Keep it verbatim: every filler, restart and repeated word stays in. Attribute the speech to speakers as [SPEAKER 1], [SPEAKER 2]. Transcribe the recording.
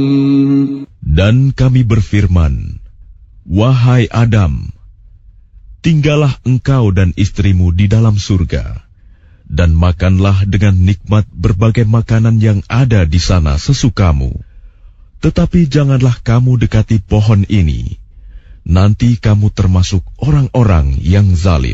[SPEAKER 1] Dan kami berfirman, wahai Adam, tinggallah engkau dan istrimu di dalam surga, dan makanlah dengan nikmat berbagai makanan yang ada di sana sesukamu. Tetapi janganlah kamu dekati pohon ini, nanti kamu termasuk orang-orang yang zalim.